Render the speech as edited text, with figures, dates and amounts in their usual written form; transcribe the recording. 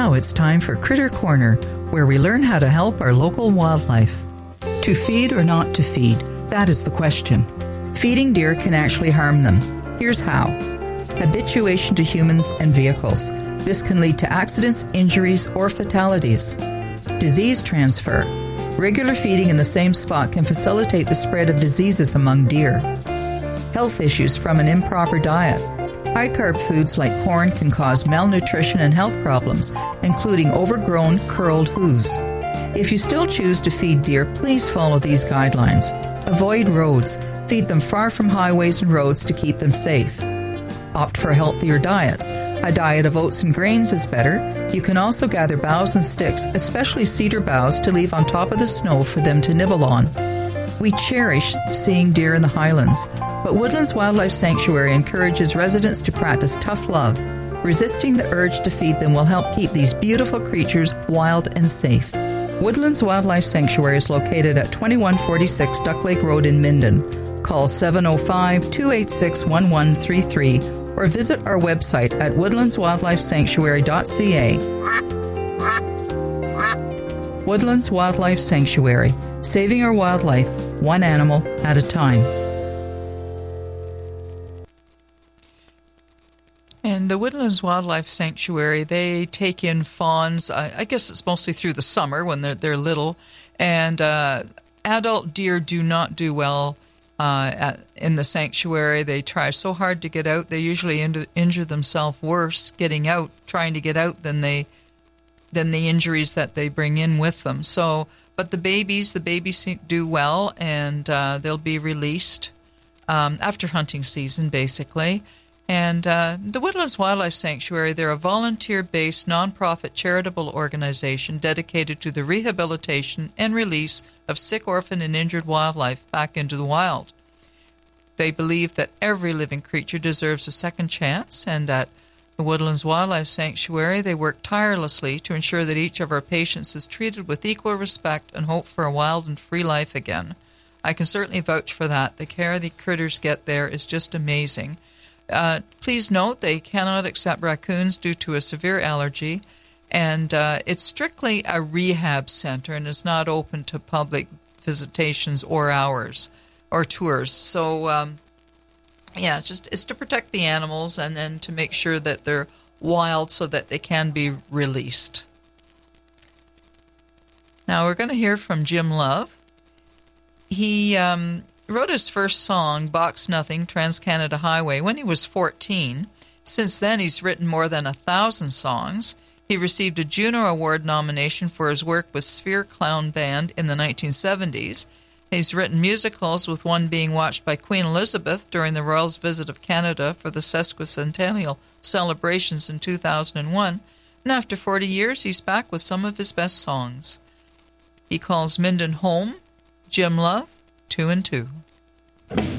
Now it's time for Critter Corner, where we learn how to help our local wildlife. To feed or not to feed? That is the question. Feeding deer can actually harm them. Here's how. Habituation to humans and vehicles. This can lead to accidents, injuries, or fatalities. Disease transfer. Regular feeding in the same spot can facilitate the spread of diseases among deer. Health issues from an improper diet. High-carb foods like corn can cause malnutrition and health problems, including overgrown, curled hooves. If you still choose to feed deer, please follow these guidelines. Avoid roads. Feed them far from highways and roads to keep them safe. Opt for healthier diets. A diet of oats and grains is better. You can also gather boughs and sticks, especially cedar boughs, to leave on top of the snow for them to nibble on. We cherish seeing deer in the Highlands, but Woodlands Wildlife Sanctuary encourages residents to practice tough love. Resisting the urge to feed them will help keep these beautiful creatures wild and safe. Woodlands Wildlife Sanctuary is located at 2146 Duck Lake Road in Minden. Call 705-286-1133 or visit our website at woodlandswildlifesanctuary.ca. Woodlands Wildlife Sanctuary, saving our wildlife, one animal at a time. And the Woodlands Wildlife Sanctuary, they take in fawns, I guess it's mostly through the summer when they're little, and adult deer do not do well in the sanctuary. They try so hard to get out. They usually injure themselves worse trying to get out than the injuries that they bring in with them. So, but the babies do well, and they'll be released after hunting season, basically. And the Woodlands Wildlife Sanctuary, they're a volunteer-based, nonprofit charitable organization dedicated to the rehabilitation and release of sick, orphaned, and injured wildlife back into the wild. They believe that every living creature deserves a second chance, and at the Woodlands Wildlife Sanctuary, they work tirelessly to ensure that each of our patients is treated with equal respect and hope for a wild and free life again. I can certainly vouch for that. The care the critters get there is just amazing. Please note they cannot accept raccoons due to a severe allergy, and it's strictly a rehab center and is not open to public visitations or hours or tours. So, it's to protect the animals and then to make sure that they're wild so that they can be released. Now we're going to hear from Jim Love. He wrote his first song, Box Nothing, Trans-Canada Highway, when he was 14. Since then, he's written more than 1,000 songs. He received a Juno Award nomination for his work with Sphere Clown Band in the 1970s. He's written musicals, with one being watched by Queen Elizabeth during the Royal's visit of Canada for the sesquicentennial celebrations in 2001. And after 40 years, he's back with some of his best songs. He calls Minden home. Jim Love, 2 and 2.